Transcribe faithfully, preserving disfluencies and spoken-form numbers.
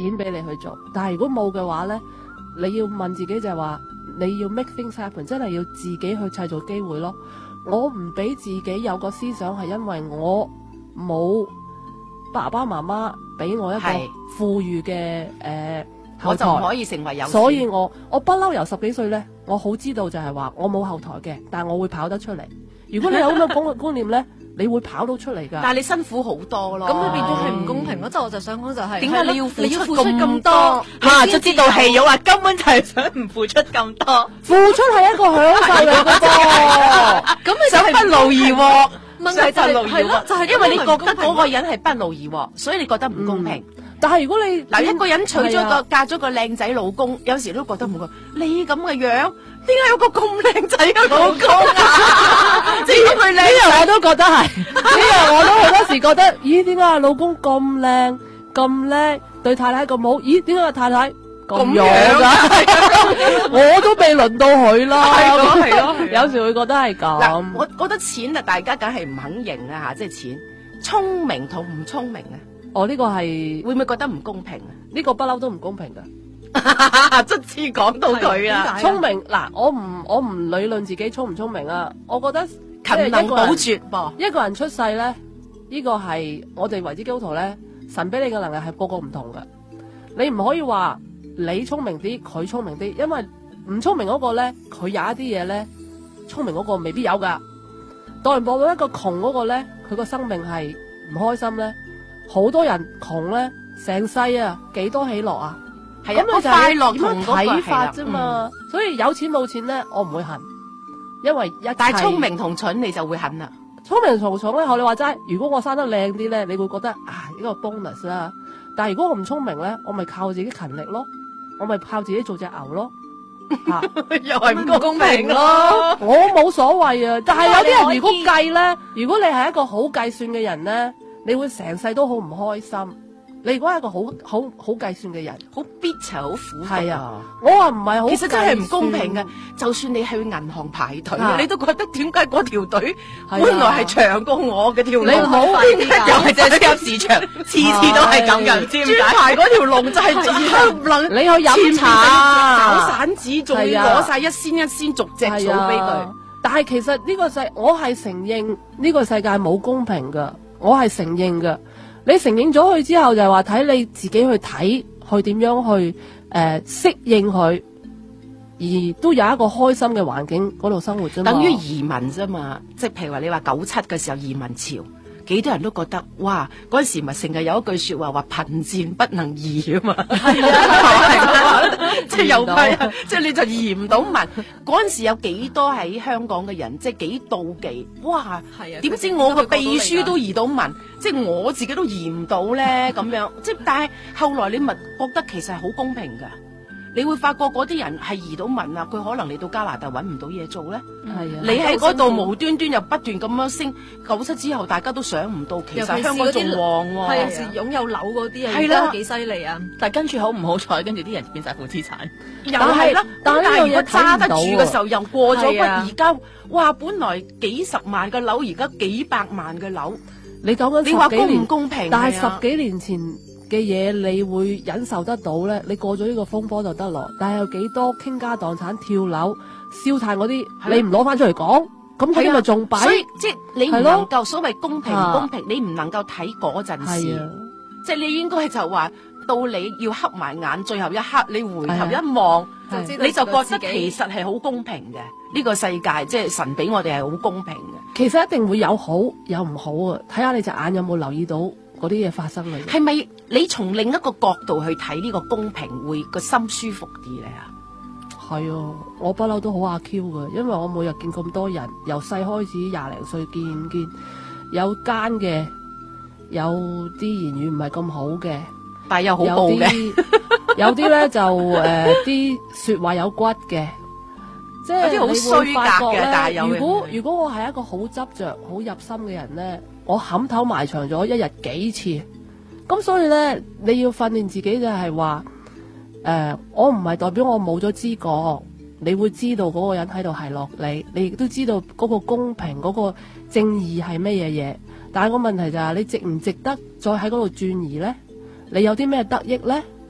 錢俾你去做。但係如果冇嘅話咧，你要問自己就係話，你要 make things happen， 真係要自己去製造機會咯。我唔俾自己有個思想係因為我冇爸爸媽媽俾我一個富裕嘅誒後台， 我就唔可以成為有錢。 所以我我不嬲由十幾歲咧，我好知道就係話我冇後台嘅，但係我會跑得出嚟。如果你有咁嘅觀觀念咧，你會跑到出嚟㗎。 但係你辛苦好多咯， 咁你變咗係唔公平咯。即係我就想講就係點解你要付出你要付出咁咁多？ 多？嚇！就知道戲友話根本就係想唔付出咁多， 付出係一個享受嚟嘅噃。 咁你就係想不勞而獲。 問題就係不勞而係咯獲， 就係因為你覺得因為唔公平嗰個人係不勞而獲，所以你覺得唔公平。 但係如果你嗱，一個人娶咗係啊個嫁咗個靚仔老公，有時都覺得唔公。你咁嘅樣，點解有個咁靚仔嘅老公啊？即係佢呢靚樣我都覺得係，呢樣我都好多時覺得，咦？點解老公咁靚咁叻，對太太咁好？咦？點解個太太咁樣㗎？我都未輪到佢啦。 係咯係咯係咯有時會覺得係嗱， 咁。 我覺得錢啊，大家梗係唔肯認啊吓，即係錢。聰明同唔聰明啊， 我呢個係會唔會覺得唔公平啊？ 呢個不嬲都唔公平㗎。 卒之講到佢啊， 聰明嗱，我唔我唔理論自己聰唔聰明啊，我覺得勤能補拙噃。 一個人出世咧，呢個係我哋為之基督徒咧，神俾你嘅能力係個個唔同㗎。你唔可以話你聰明啲，佢聰明啲，因為唔聰明嗰個咧，佢有一啲嘢咧，聰明嗰個未必有㗎。當然，望到一個窮嗰個咧，佢個生命係唔開心咧，好多人窮咧，成世啊幾多喜樂啊！ 係啊， 咁你就快樂點樣同嗰個睇法係啦啫嘛。所以有錢冇錢咧，我唔會恨，因為一切但係聰明同蠢你就會恨啦。 聰明同蠢咧，學你話齋，如果我生得靚啲咧，你會覺得啊呢個 bonus 啦。但係如果我唔聰明咧，我咪靠自己勤力咯，我咪靠自己做隻牛咯。吓又係唔公平咯。 我冇所謂啊，但係有啲人如果計咧，如果你係一個好計算嘅人咧，你會成世都好唔開心。你如果係一個好好好計算嘅人， 好 bitter 好苦毒係啊，我話唔係好， 其實真係唔公平嘅。就算你去銀行排隊， 啊你都覺得點解嗰條隊係啊本來係長過我嘅條路？ 你唔好點解又係隻超級市場，次次都係咁嘅，唔知點解專排嗰條龍就係黑能。 你去飲茶啊找散紙，仲要攞晒一仙一仙逐隻數俾佢。 但係其實呢個世，我係承認呢個世界冇公平噶，我係承認噶。你承認咗佢之後，就係話睇你自己去睇，去點樣去誒適應佢，而都有一個開心嘅環境嗰度生活啫嘛。 等於移民啫嘛，即係譬如話你話九七嘅時候移民潮，幾多人都覺得哇，嗰陣時咪成日有一句說話話貧賤不能移啊嘛，係啊，即係又係，即係你就移唔到民。嗰陣時有幾多喺香港嘅人，即係幾妒忌，哇！ 係啊， 點知我個秘書都移到民，即係我自己都移唔到咧咁樣。即係但係後來你咪覺得其實係好公平㗎。你會發覺嗰啲人係移到民啊，佢可能嚟到加拿大揾唔到嘢做咧。 係啊， 你喺嗰度無端端又不斷咁樣升，九七之後大家都想唔到，其實香港仲旺喎。 係啊，是擁有樓嗰啲啊， 係啦幾犀利啊！ 但係跟住好唔好彩，跟住啲人變晒負資產。 又係啦， 但係但係如果揸得住睇唔到啊嘅時候又過咗係啊骨，而家哇，本來幾十萬嘅樓，而家幾百萬嘅樓， 你講緊你話公唔十幾年， 公平？ 但係係啊十幾年前嘅嘢，你會忍受得到咧？你過咗呢個風波就得咯。但係有幾多傾家蕩產、跳樓、燒炭嗰啲， 係啊你唔攞翻出嚟講，咁嗰啲咪仲弊？ 所以即係你唔係咯能夠所謂公平唔啊公平，你唔能夠睇嗰陣係時啊，， 即係你應該就話到你要黑埋眼，最後一刻你回頭係啊一望。 係就知道你就覺得自己其實係好公平嘅，呢個世界即係神俾我哋係好公平嘅。 其實一定會有好有唔好啊！睇下你隻眼有冇留意到嗰啲嘢發生嘅。 係咪你從另一個角度去睇呢個公平，會個心舒服啲咧？啊， 係啊，我不嬲都好阿 Q 嘅，因為我每日見咁多人，由細開始廿零歲見見，有奸嘅，有啲言語唔係咁好嘅， 但係又好有暴嘅， 啲有啲咧就誒啲說話有骨嘅，即係有啲好你會衰發覺格嘅但係咧。 有嘅如果如果我係一個好執着、好入心嘅人咧，我冚頭埋牆咗一日幾次，咁所以咧你要訓練自己就係話誒，我唔係代表我冇咗知覺，你會知道嗰個人喺度係落你，你亦都知道嗰個公平、嗰、個正義係咩嘢嘢。但係個問題就係、你值唔值得再喺嗰度轉移咧？你有啲咩得益咧？